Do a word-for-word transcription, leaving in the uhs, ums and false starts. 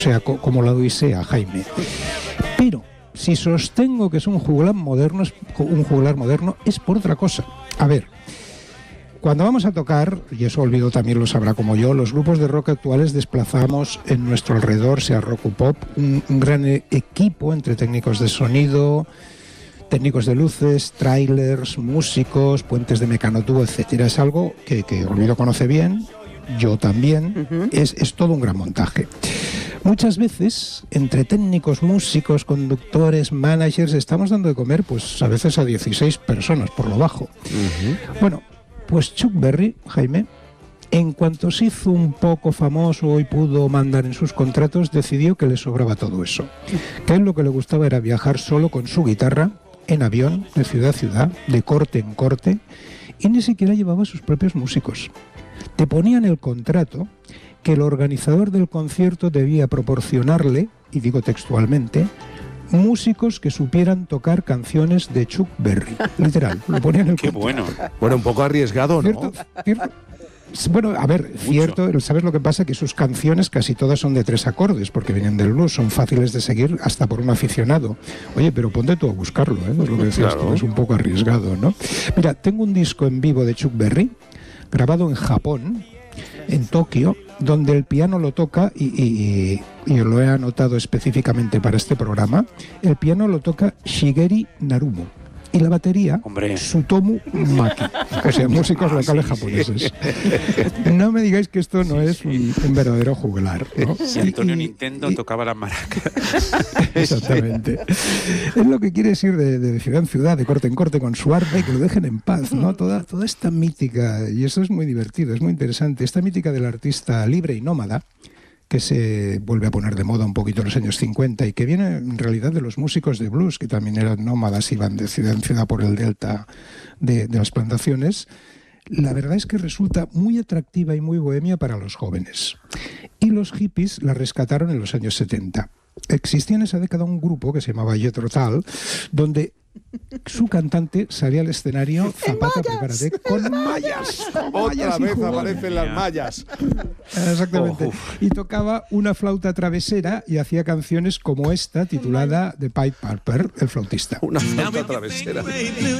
sea, co como la Odisea, Jaime. Pero si sostengo que es un juglar moderno, es un juglar moderno, es por otra cosa. A ver, cuando vamos a tocar, y eso Olvido también lo sabrá como yo, los grupos de rock actuales desplazamos en nuestro alrededor, sea rock o pop, un, un gran equipo entre técnicos de sonido, técnicos de luces, trailers, músicos, puentes de mecanotubo, etcétera. Es algo que, que Olvido conoce bien, yo también, uh-huh. es, es todo un gran montaje. Muchas veces, entre técnicos, músicos, conductores, managers, estamos dando de comer, pues a veces a dieciséis personas, por lo bajo. Uh-huh. Bueno, pues Chuck Berry, Jaime, en cuanto se hizo un poco famoso y pudo mandar en sus contratos, decidió que le sobraba todo eso. Que a él lo que le gustaba era viajar solo con su guitarra, en avión, de ciudad a ciudad, de corte en corte, y ni siquiera llevaba a sus propios músicos. Te ponía en el contrato que el organizador del concierto debía proporcionarle, y digo textualmente, músicos que supieran tocar canciones de Chuck Berry. Literal, lo ponía en el Qué contrato. bueno. Bueno, un poco arriesgado, ¿no? ¿Cierto? ¿Cierto? Bueno, a ver, Mucho. cierto, ¿sabes lo que pasa? Que sus canciones casi todas son de tres acordes, porque vienen del blues, son fáciles de seguir hasta por un aficionado. Oye, pero ponte tú a buscarlo, ¿eh? Es lo que decías claro. tú, es un poco arriesgado, ¿no? Mira, tengo un disco en vivo de Chuck Berry, grabado en Japón, en Tokio, donde el piano lo toca, y, y, y lo he anotado específicamente para este programa, el piano lo toca Shigeru Narumo. Y la batería, Hombre. Tsutomu Maki, o sea, músicos locales sí, japoneses. Sí. No me digáis que esto no sí, es un, un verdadero juglar, ¿no? Si Antonio y, Nintendo y, tocaba la maraca. Exactamente. Es lo que quiere decir de, de ciudad en ciudad, de corte en corte, con su arte, y que lo dejen en paz, ¿no? Toda, toda esta mítica, y eso es muy divertido, es muy interesante, esta mítica del artista libre y nómada, que se vuelve a poner de moda un poquito en los años cincuenta y que viene en realidad de los músicos de blues, que también eran nómadas, iban de ciudad en ciudad por el delta de, de las plantaciones. La verdad es que resulta muy atractiva y muy bohemia para los jóvenes. Y los hippies la rescataron en los años setenta. Existía en esa década un grupo que se llamaba Jethro Tull, donde su cantante salía al escenario, Zapata, prepárate, con mallas. Con Otra mallas y vez jugón. aparecen las mallas. Exactamente. Oh, y tocaba una flauta travesera y hacía canciones como esta, titulada The Pied Piper, el flautista. Una flauta travesera.